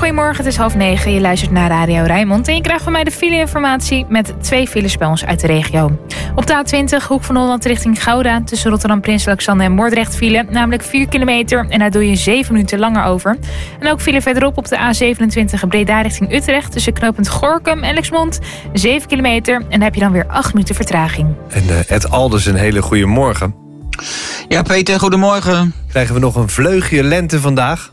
goedemorgen, het is 8:30. Je luistert naar Radio Rijnmond en je krijgt van mij de file-informatie met 2 files bij ons uit de regio. Op de A20, Hoek van Holland richting Gouda, tussen Rotterdam, Prins Alexander en Moordrecht file, namelijk 4 kilometer en daar doe je 7 minuten langer over. En ook file verderop op de A27 Breda richting Utrecht, tussen knooppunt Gorinchem en Lexmond, 7 kilometer en daar heb je dan weer 8 minuten vertraging. En Ed Alders, een hele goede morgen. Ja, Peter, goedemorgen. Krijgen we nog een vleugje lente vandaag?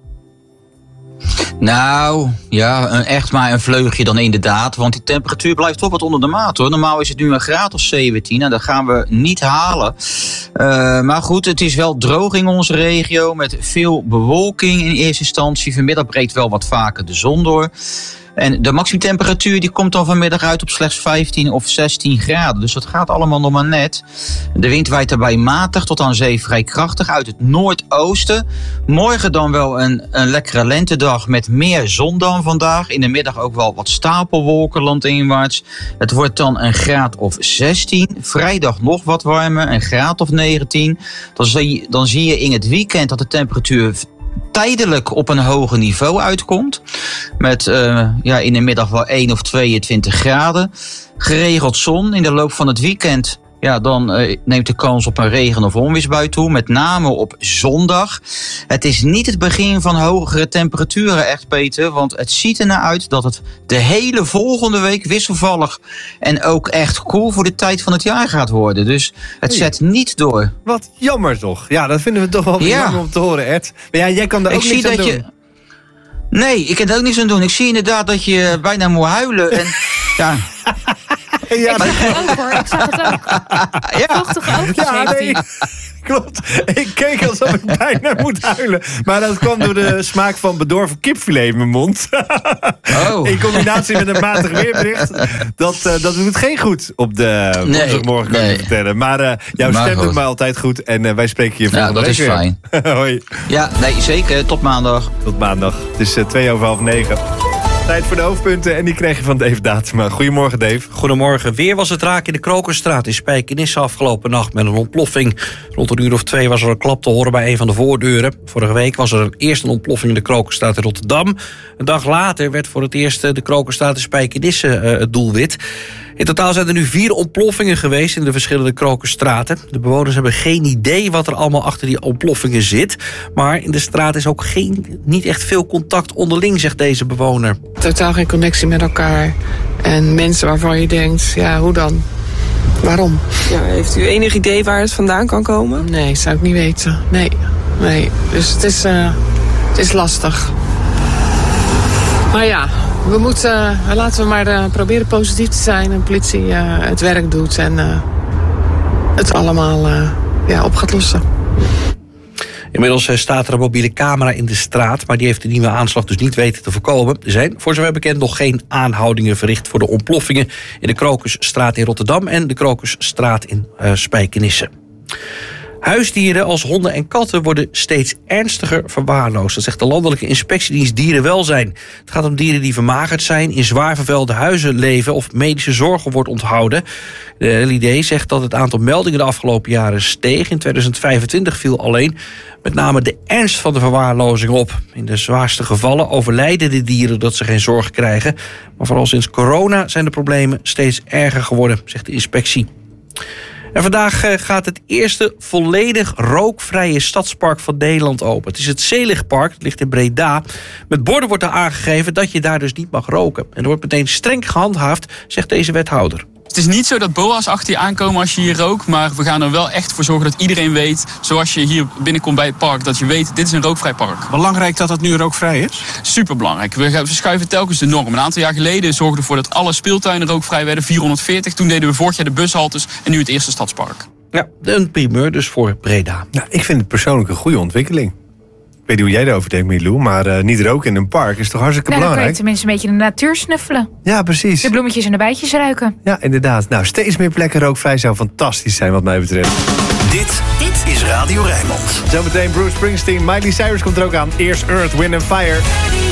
Nou, ja, echt maar een vleugje dan inderdaad. Want die temperatuur blijft toch wat onder de maat, hoor. Normaal is het nu een graad of 17 en dat gaan we niet halen. Maar goed, het is wel droog in onze regio met veel bewolking in eerste instantie. Vanmiddag breekt wel wat vaker de zon door. En de maximumtemperatuur die komt dan vanmiddag uit op slechts 15 of 16 graden. Dus dat gaat allemaal nog maar net. De wind waait daarbij matig tot aan zee vrij krachtig uit het noordoosten. Morgen dan wel een lekkere lentedag met meer zon dan vandaag. In de middag ook wel wat stapelwolken landinwaarts. Het wordt dan een graad of 16. Vrijdag nog wat warmer, een graad of 19. Dan zie je in het weekend dat de temperatuur tijdelijk op een hoger niveau uitkomt. Met in de middag wel 1 of 22 graden. Geregeld zon. In de loop van het weekend dan neemt de kans op een regen- of onweersbui toe. Met name op zondag. Het is niet het begin van hogere temperaturen echt, Peter. Want het ziet ernaar uit dat het de hele volgende week wisselvallig en ook echt koel voor de tijd van het jaar gaat worden. Dus het zet niet door. Wat jammer toch? Ja, dat vinden we toch wel jammer om te horen, Ed. Maar ja, jij kan daar ook niks aan doen. Nee, ik kan er ook niks aan doen. Ik zie inderdaad dat je bijna moet huilen. En ja... Ja, ik zag het ook, hoor. Ik zag het ook. Vochtige oogjes heeft hij. Klopt. Ik keek alsof ik bijna moet huilen. Maar dat kwam door de smaak van bedorven kipfilet in mijn mond. In combinatie met een matig weerbericht. Dat doet geen goed op de woensdagmorgen, kan je vertellen. Maar jouw stem doet mij altijd goed. En wij spreken je volgende week weer. Ja, dat is fijn. Hoi. Ja, nee, zeker. Tot maandag. Tot maandag. Het is 8:02. Tijd voor de hoofdpunten en die krijg je van Dave Datema. Goedemorgen, Dave. Goedemorgen. Weer was het raak in de Krokerstraat in Spijkenisse afgelopen nacht met een ontploffing. Rond een uur of 2 was er een klap te horen bij een van de voordeuren. Vorige week was er eerst een ontploffing in de Krokerstraat in Rotterdam. Een dag later werd voor het eerst de Krokerstraat in Spijkenisse het doelwit. In totaal zijn er nu 4 ontploffingen geweest in de verschillende Krokerstraten. De bewoners hebben geen idee wat er allemaal achter die ontploffingen zit. Maar in de straat is ook niet echt veel contact onderling, zegt deze bewoner. Totaal geen connectie met elkaar. En mensen waarvan je denkt, ja, hoe dan? Waarom? Ja, heeft u enig idee waar het vandaan kan komen? Nee, zou ik niet weten. Nee. Dus het is lastig. Maar ja, laten we maar proberen positief te zijn. En de politie het werk doet en het allemaal op gaat lossen. Inmiddels staat er een mobiele camera in de straat, maar die heeft de nieuwe aanslag dus niet weten te voorkomen. Er zijn, voor zover bekend, nog geen aanhoudingen verricht voor de ontploffingen in de Krokusstraat in Rotterdam en de Krokusstraat in Spijkenisse. Huisdieren als honden en katten worden steeds ernstiger verwaarloosd. Dat zegt de Landelijke Inspectiedienst Dierenwelzijn. Het gaat om dieren die vermagerd zijn, in zwaar vervuilde huizen leven of medische zorg wordt onthouden. De LID zegt dat het aantal meldingen de afgelopen jaren steeg. In 2025 viel alleen met name de ernst van de verwaarlozing op. In de zwaarste gevallen overlijden de dieren dat ze geen zorg krijgen. Maar vooral sinds corona zijn de problemen steeds erger geworden, zegt de inspectie. En vandaag gaat het eerste volledig rookvrije stadspark van Nederland open. Het is het Zeligpark, het ligt in Breda. Met borden wordt er aangegeven dat je daar dus niet mag roken. En er wordt meteen streng gehandhaafd, zegt deze wethouder. Het is niet zo dat boa's achter je aankomen als je hier rookt, maar we gaan er wel echt voor zorgen dat iedereen weet, zoals je hier binnenkomt bij het park, dat je weet, dit is een rookvrij park. Belangrijk dat het nu rookvrij is? Superbelangrijk. We schuiven telkens de norm. Een aantal jaar geleden zorgden we ervoor dat alle speeltuinen rookvrij werden, 440. Toen deden we vorig jaar de bushaltes en nu het eerste stadspark. Ja, een primeur dus voor Breda. Nou, ik vind het persoonlijk een goede ontwikkeling. Ik weet niet hoe jij erover denkt, Milou, maar niet roken in een park is toch hartstikke belangrijk? Dan kun je tenminste een beetje de natuur snuffelen. Ja, precies. De bloemetjes en de bijtjes ruiken. Ja, inderdaad. Nou, steeds meer plekken rookvrij zou fantastisch zijn wat mij betreft. Dit is Radio Rijnmond. Zometeen Bruce Springsteen, Miley Cyrus komt er ook aan. Eerst Earth, Wind & Fire.